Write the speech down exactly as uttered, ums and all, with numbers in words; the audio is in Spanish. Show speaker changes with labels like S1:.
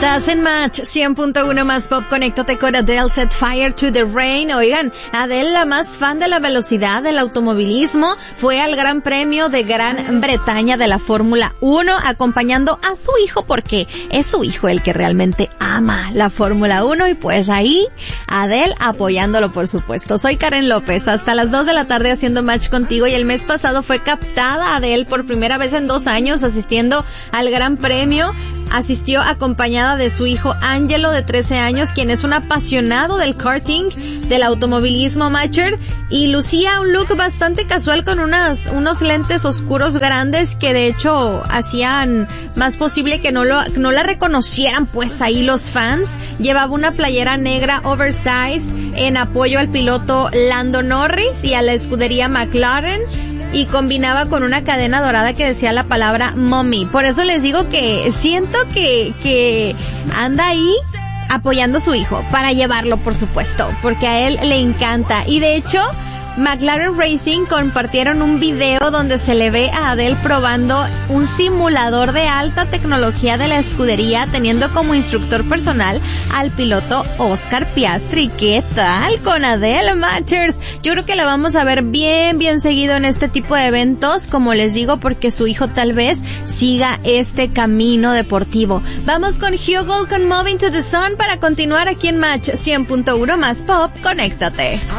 S1: Estás en Match cien punto uno más Pop. Conéctate con Adele, Set Fire to the Rain. Oigan, Adele, la más fan de la velocidad del automovilismo, fue al Gran Premio de Gran Bretaña de la Fórmula uno acompañando a su hijo, porque es su hijo el que realmente ama la Fórmula uno, y pues ahí Adele apoyándolo, por supuesto. Soy Karen López, hasta las dos de la tarde haciendo Match contigo, y el mes pasado fue captada Adele por primera vez en dos años asistiendo al Gran Premio. Asistió acompañada de su hijo Angelo, de trece años, quien es un apasionado del karting, del automovilismo amateur, y lucía un look bastante casual con unas, unos lentes oscuros grandes que de hecho hacían más posible que no lo, no la reconocieran pues ahí los fans. Llevaba una playera negra oversized en apoyo al piloto Lando Norris y a la escudería McLaren, y combinaba con una cadena dorada que decía la palabra mommy. Por eso les digo que siento que, que anda ahí apoyando a su hijo, para llevarlo, por supuesto, porque a él le encanta. Y de hecho, McLaren Racing compartieron un video donde se le ve a Adele probando un simulador de alta tecnología de la escudería, teniendo como instructor personal al piloto Oscar Piastri. ¿Qué tal con Adele, Matchers? Yo creo que la vamos a ver bien, bien seguido en este tipo de eventos, como les digo, porque su hijo tal vez siga este camino deportivo. Vamos con Hugel con Moving to the Sun para continuar aquí en Match cien punto uno más Pop. Conéctate.